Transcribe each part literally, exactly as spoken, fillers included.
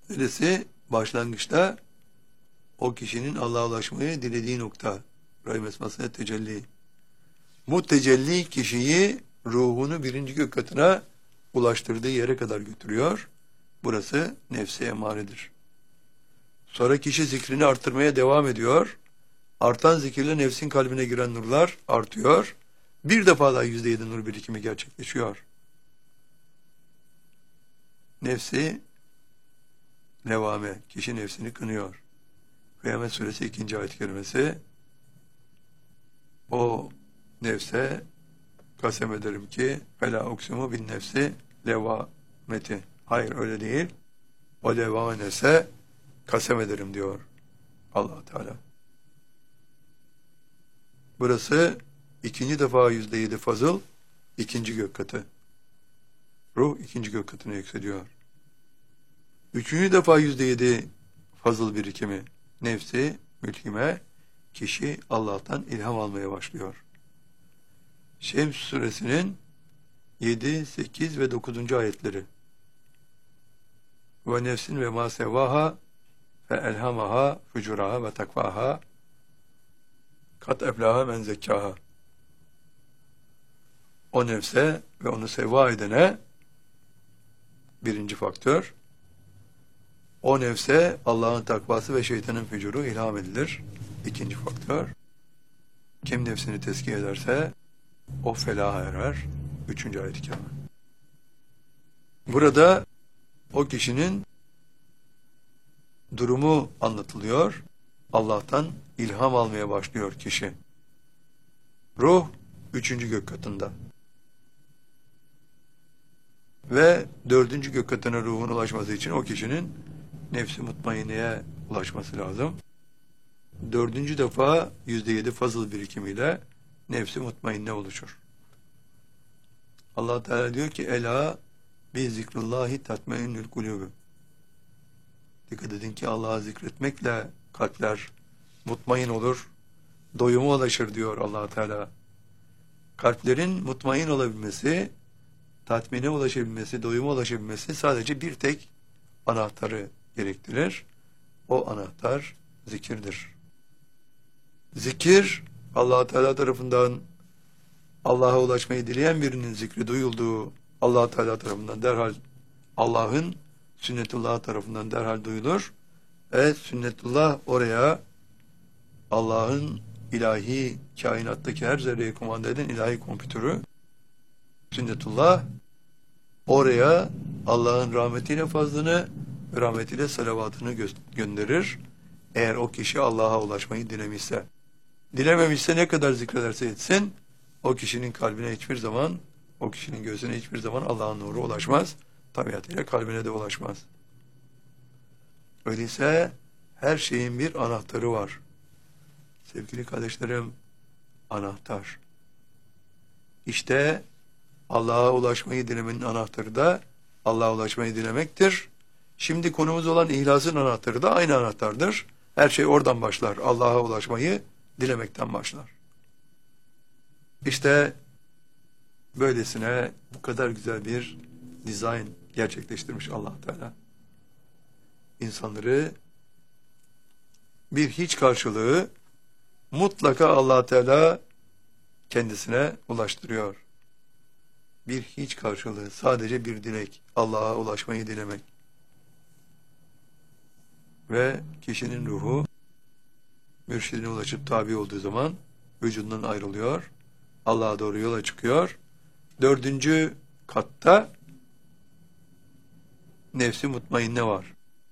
Neresi? Başlangıçta o kişinin Allah'a ulaşmayı dilediği nokta. Rahim esmasına tecelli. Bu tecelli kişiyi ruhunu birinci gök katına ulaştırdığı yere kadar götürüyor. Burası nefsi emaredir. Sonra kişi zikrini arttırmaya devam ediyor. Artan zikirle nefsin kalbine giren nurlar artıyor. Bir defa daha yüzde yedi nur birikimi gerçekleşiyor. Nefsi levame, kişi nefsini kınıyor. Kıyamet Suresi ikinci ayet-i kerimesi, o nefse kasem ederim ki fela uksimu bin nefsi levameti. Hayır, öyle değil. O levanese kasem ederim diyor Allah Teala. Burası ikinci defa yüzde yedi fazıl, ikinci gök katı. Ruh ikinci gök katına yükseliyor. Üçüncü defa yüzde yedi fazıl birikimi, nefsi mülhime, kişi Allah'tan ilham almaya başlıyor. Şems suresinin yedi, sekiz ve dokuzuncu ayetleri. Ve nefsin ve ma sevaha fe elhamaha fucuraha ve takvaha kat eflaha men zekkaha. O nefse ve onu seva edene birinci faktör, o nefse Allah'ın takvası ve şeytanın fücuru ilham edilir. İkinci faktör, kim nefsini tezkiye ederse o felaha erer. Üçüncü ayet-i kerime. Burada o kişinin durumu anlatılıyor. Allah'tan ilham almaya başlıyor kişi. Ruh üçüncü gök katında. Ve dördüncü gök katına ruhun ulaşması için o kişinin nefsi mutmainneye ulaşması lazım. Dördüncü defa yüzde yedi fazıl birikimiyle nefsi mutmainne oluşur. Allah Teala diyor ki ela bi zikrullahi tatmainnül kulûbü. Dikkat edin ki Allah'ı zikretmekle kalpler mutmain olur, doyuma ulaşır diyor Allah Teala. Kalplerin mutmain olabilmesi, tatmine ulaşabilmesi, doyuma ulaşabilmesi sadece bir tek anahtarı gerektirir. O anahtar zikirdir. Zikir, Allah Teala tarafından Allah'a ulaşmayı dileyen birinin zikri duyulduğu Allah Teala tarafından derhal, Allah'ın sünnetullah tarafından derhal duyulur. Ve sünnetullah oraya Allah'ın ilahi kainattaki her zerreyi kumanda eden ilahi kompütörü, sünnetullah oraya Allah'ın rahmetiyle fazlını ve rahmetiyle salavatını gö gönderir. Eğer o kişi Allah'a ulaşmayı dilemişse. Dilememişse ne kadar zikrederse etsin, o kişinin kalbine hiçbir zaman, o kişinin gözüne hiçbir zaman Allah'ın nuru ulaşmaz. Tabiatıyla kalbine de ulaşmaz. Öyleyse her şeyin bir anahtarı var. Sevgili kardeşlerim, anahtar. İşte Allah'a ulaşmayı dilemenin anahtarı da Allah'a ulaşmayı dilemektir. Şimdi konumuz olan ihlasın anahtarı da aynı anahtardır. Her şey oradan başlar. Allah'a ulaşmayı dilemekten başlar. İşte böylesine bu kadar güzel bir dizayn gerçekleştirmiş Allah Teala. İnsanları bir hiç karşılığı mutlaka Allah Teala kendisine ulaştırıyor. Bir hiç karşılığı, sadece bir dilek, Allah'a ulaşmayı dilemek. Ve kişinin ruhu mürşidine ulaşıp tabi olduğu zaman vücudundan ayrılıyor, Allah'a doğru yola çıkıyor. Dördüncü katta nefsi mutmainne var.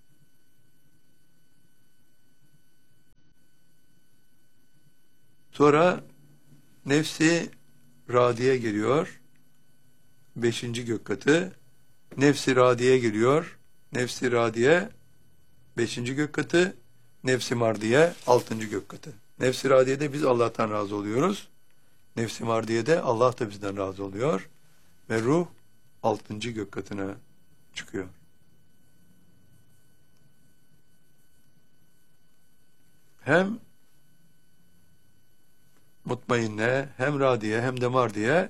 Sonra nefsi radiye geliyor. Beşinci gök katı. Nefsi radiye geliyor. Nefsi radiye beşinci gök katı. Nefsi mardiye altıncı gök katı. Nefsi radiye'de biz Allah'tan razı oluyoruz. Nefsi mardiye'de Allah da bizden razı oluyor. Ve ruh altıncı gök katına çıkıyor. Hem mutmainne, hem radiye, hem de mardiye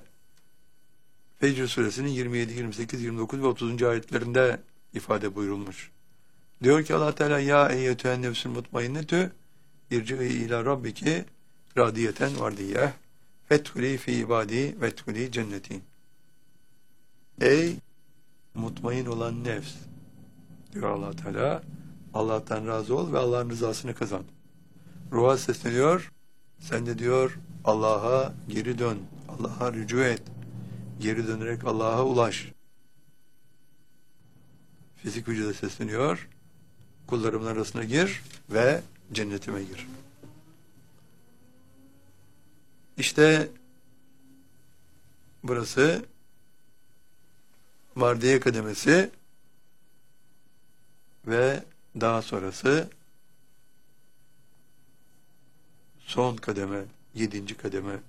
Fecr suresinin yirmi yedi, yirmi sekiz, yirmi dokuz ve otuzuncu ayetlerinde ifade buyurulmuş. Diyor ki Allah Teala ya eyyetühen nefsül mutmainnetü irci'i ila rabbiki radiyeten vardiyeh fethuli fi ibadi vethuli cenneti. Ey mutmain olan nefs diyor Allah Teala, Allah'tan razı ol ve Allah'ın rızasını kazan. Ruha sesleniyor, sen de diyor Allah'a geri dön, Allah'a rücu et, geri dönerek Allah'a ulaş. Fizik vücuda sesleniyor, kullarımın arasına gir ve cennetime gir. İşte burası vardiya kademesi ve daha sonrası son kademe, yedinci kademe,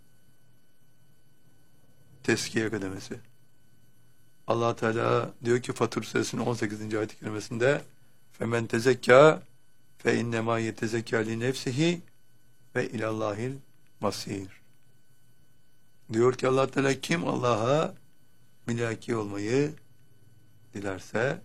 teskiye kademesi. Allah Teala diyor ki Fatır Suresinin on sekizinci ayet-i kerimesinde femen tezekka fe innema yetezekka li nefsihi ve ilallahil masir. Diyor ki Allah Teala kim Allah'a mülaki olmayı dilerse,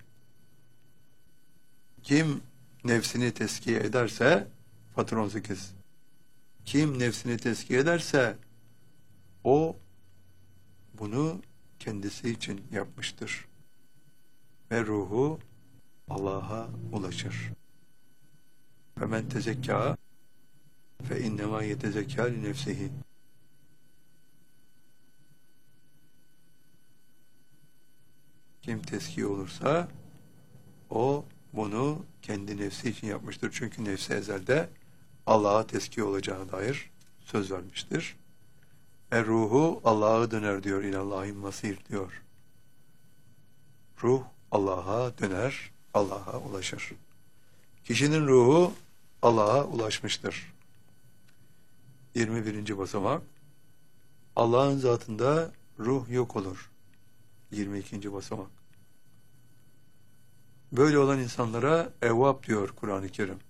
kim nefsini teskiye ederse, Fatır on sekiz, kim nefsini teskiye ederse o bunu kendisi için yapmıştır ve ruhu Allah'a ulaşır. Ve men tezekka fe innema yetezekka li nefsihi. Kim teskiye olursa o bunu kendi nefsi için yapmıştır. Çünkü nefsi ezelde Allah'a teskiye olacağına dair söz vermiştir. Er ruhu Allah'a döner diyor. İlallahim masir diyor. Ruh Allah'a döner, Allah'a ulaşır. Kişinin ruhu Allah'a ulaşmıştır. yirmi birinci basamak. Allah'ın zatında ruh yok olur. yirmi ikinci basamak. Böyle olan insanlara evvab diyor Kur'an-ı Kerim.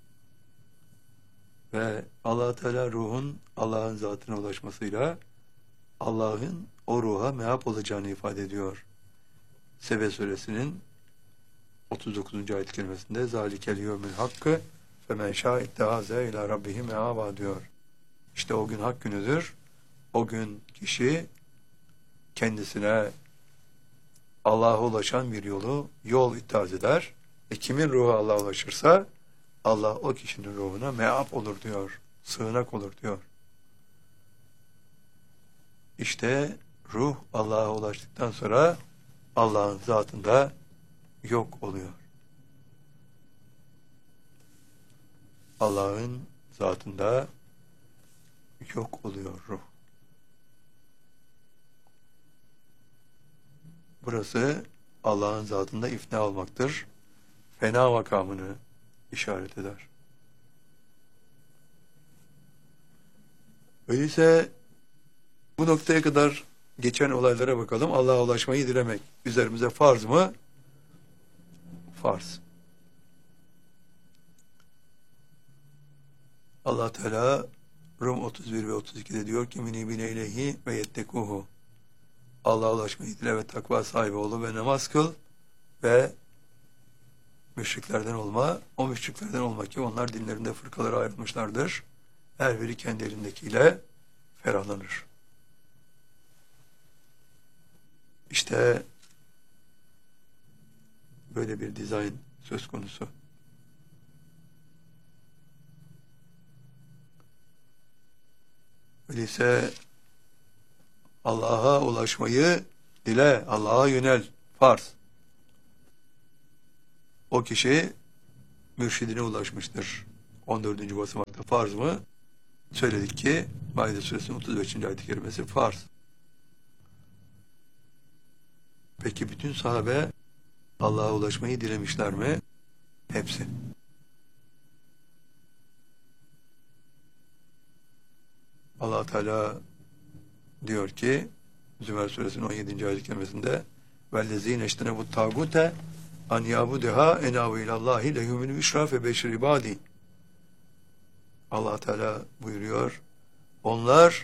Ve Allah Teala ruhun Allah'ın zatına ulaşmasıyla Allah'ın o ruha meap olacağını ifade ediyor. Sebe suresinin otuz dokuzuncu ayet kelimesinde zalikel yevmil hakkı femen şâ ittehaze ila rabbihi meâba diyor. İşte o gün hak günüdür. O gün kişi kendisine Allah'a ulaşan bir yolu, yol ittihaz eder. E kimin ruhu Allah'a ulaşırsa Allah o kişinin ruhuna meap olur diyor. Sığınak olur diyor. İşte ruh Allah'a ulaştıktan sonra Allah'ın zatında yok oluyor. Allah'ın zatında yok oluyor ruh. Burası Allah'ın zatında ifna olmaktır. Fena makamını işaret eder. Öyleyse bu noktaya kadar geçen olaylara bakalım. Allah'a ulaşmayı dilemek üzerimize farz mı? Farz. Allah Teala Rum otuz bir ve otuz ikide diyor ki minibine ileyhi ve yettekuhu. Allah'a ulaşmayı dile ve takva sahibi ol ve namaz kıl ve müşriklerden olma. O müşriklerden olma ki onlar dinlerinde fırkalara ayrılmışlardır. Her biri kendi elindekiyle ferahlanır. İşte böyle bir dizayn söz konusu. Öyleyse Allah'a ulaşmayı dile, Allah'a yönel, farz. O kişi mürşidine ulaşmıştır. on dördüncü basamakta farz mı? Söyledik ki Maide suresinin otuz beşinci ayet-i kerimesi farz. Peki bütün sahabe Allah'a ulaşmayı dilemişler mi? Hepsi. Allah Teala diyor ki Zümer suresinin on yedinci ayet-i kerimesinde vellezîne iştenebu tâgûte an yâbudeha enâvu ilallâhi lehumul büşrâ fe beşir ibâdî. Allah Teala buyuruyor, onlar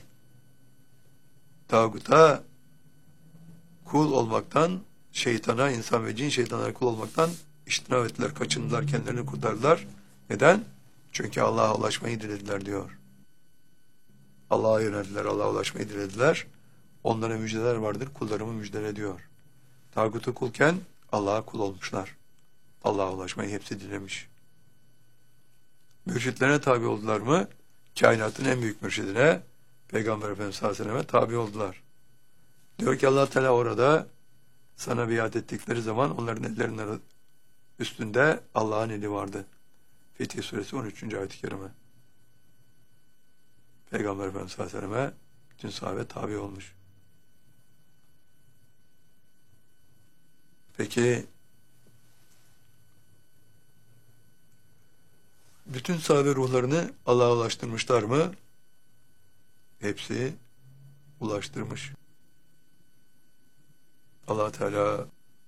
tağuta kul olmaktan, şeytana, insan ve cin şeytanlara kul olmaktan İçtinab ettiler, kaçındılar, kendilerini kurtardılar. Neden? Çünkü Allah'a ulaşmayı dilediler diyor. Allah'a yöneldiler, Allah'a ulaşmayı dilediler. Onlara müjdeler vardır, kullarımı müjdele diyor. Tağutu kulken Allah'a kul olmuşlar. Allah'a ulaşmayı hepsi dilemiş. Mürşitlerine tabi oldular mı? Kainatın en büyük mürşidine, Peygamber Efendimiz sallallahu aleyhi ve sellem'e tabi oldular. Diyor ki Allah Teala orada sana biat ettikleri zaman onların ellerinin üstünde Allah'ın eli vardı. Fetih Suresi on üçüncü ayet-i kerime. Peygamber Efendimiz sallallahu aleyhi ve selleme bütün sahabe tabi olmuş. Peki bütün sahabe ruhlarını Allah'a ulaştırmışlar mı? Hepsi ulaştırmış. Allah Teala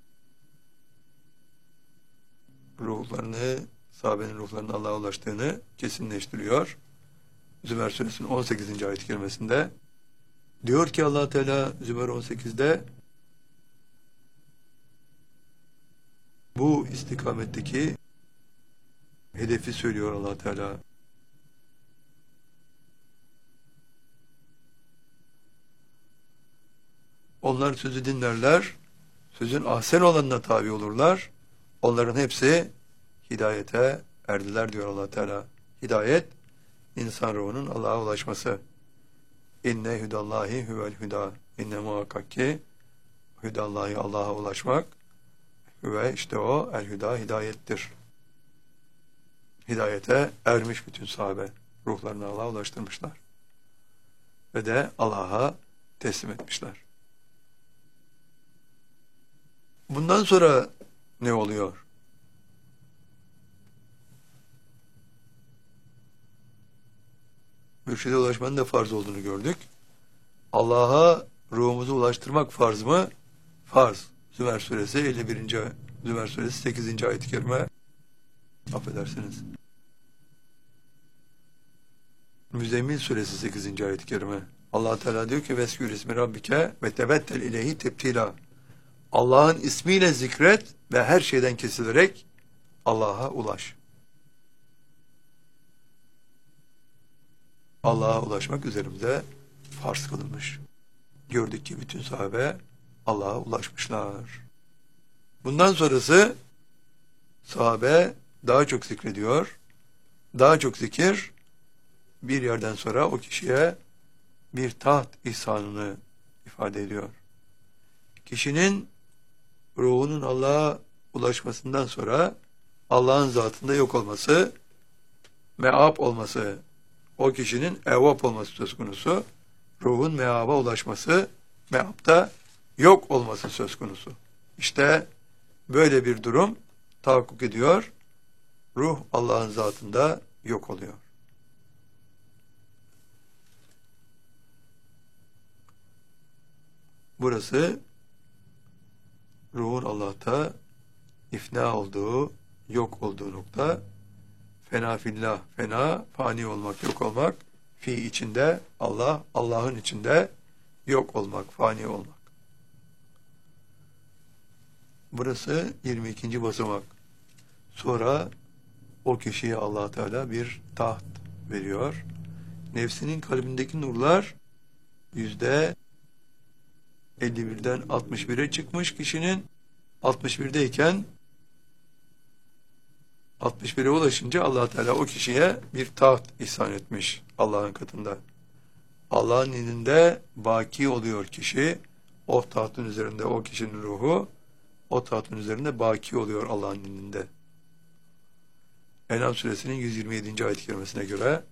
ruhlarını, sahabenin ruhlarını Allah'a ulaştığını kesinleştiriyor. Zümer Suresinin on sekizinci ayet-i kerimesinde diyor ki Allah Teala Zümer on sekizde bu istikametteki hedefi söylüyor Allah Teala. Onlar sözü dinlerler, sözün ahsen olanına tabi olurlar. Onların hepsi hidayete erdiler diyor Allah Teala. Hidayet, insan ruhunun Allah'a ulaşması. İnne hüdallahi huvel hüda. İnne muhakkak ki hüdallahi Allah'a ulaşmak ve işte o el hüda hidayettir. Hidayete ermiş bütün sahabe. Ruhlarını Allah'a ulaştırmışlar. Ve de Allah'a teslim etmişler. Bundan sonra ne oluyor? Mürşide ulaşmanın da farz olduğunu gördük. Allah'a ruhumuzu ulaştırmak farz mı? Farz. Zümer Suresi elli birinci Zümer Suresi sekizinci ayet-i kerime. Affedersiniz. Müzzemmil Suresi sekizinci ayet-i kerime. Allah Teala diyor ki veskür ismi rabbike ve tebettel ileyhi tebtila. Allah'ın ismiyle zikret ve her şeyden kesilerek Allah'a ulaş. Allah'a ulaşmak üzerimize farz kılınmış. Gördük ki bütün sahabe Allah'a ulaşmışlar. Bundan sonrası sahabe daha çok zikrediyor. Daha çok zikir bir yerden sonra o kişiye bir taht ihsanını ifade ediyor. Kişinin ruhunun Allah'a ulaşmasından sonra Allah'ın zatında yok olması, meab olması, o kişinin evvap olması söz konusu, ruhun meaba ulaşması, meabda yok olması söz konusu. İşte böyle bir durum tahakkuk ediyor, ruh Allah'ın zatında yok oluyor. Burası ruhun Allah'ta ifna olduğu, yok olduğu nokta. Fena fillah, fena, fani olmak, yok olmak. Fi içinde Allah, Allah'ın içinde yok olmak, fani olmak. Burası yirmi ikinci basamak. Sonra o kişiye Allah Teala bir taht veriyor. Nefsinin kalbindeki nurlar yüzde elli birden altmış bire çıkmış kişinin. altmış birdeyken altmış bire ulaşınca Allah Teala o kişiye bir taht ihsan etmiş Allah'ın katında. Allah'ın indinde baki oluyor kişi. O tahtın üzerinde o kişinin ruhu o tahtın üzerinde baki oluyor Allah'ın indinde. En'am suresinin yüz yirmi yedinci ayet-i kerimesine göre